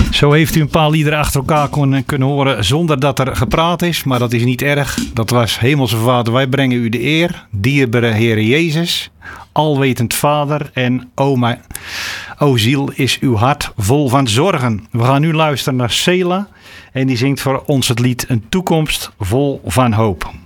Zo heeft u een paar liederen achter elkaar kunnen horen zonder dat er gepraat is. Maar dat is niet erg. Dat was Hemelse Vader, wij brengen u de eer. Dierbare Heere Jezus, alwetend Vader. En o ziel is uw hart vol van zorgen. We gaan nu luisteren naar Sela. En die zingt voor ons het lied Een toekomst vol van hoop.